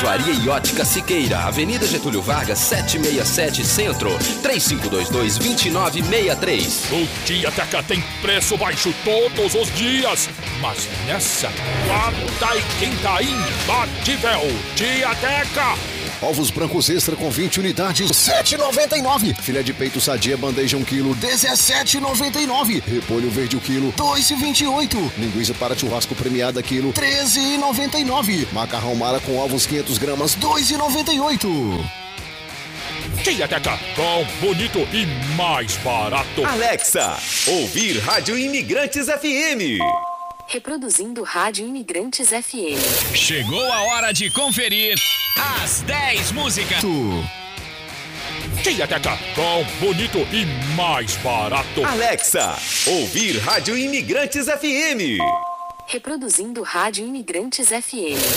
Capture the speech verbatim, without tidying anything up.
Joaria e Ótica Siqueira, Avenida Getúlio Vargas, setecentos e sessenta e sete Centro, três cinco dois dois, dois nove seis três. O Tiateca tem preço baixo todos os dias, mas nessa quarta e quinta imbatível. Tiateca! Ovos brancos extra com vinte unidades, sete reais e noventa e nove centavos. Filé de peito sadia bandeja um quilo, dezessete reais e noventa e nove centavos. Repolho verde o quilo, dois reais e vinte e oito centavos. Linguiça para churrasco premiada quilo, treze reais e noventa e nove centavos. Macarrão Mara com ovos quinhentas gramas, dois reais e noventa e oito centavos. Tiateca, bom, bonito e mais barato. Alexa, ouvir Rádio Imigrantes F M. Reproduzindo Rádio Imigrantes F M. Chegou a hora de conferir as dez músicas. Tiateca, bom, bonito e mais barato. Alexa, ouvir Rádio Imigrantes F M. Reproduzindo Rádio Imigrantes F M.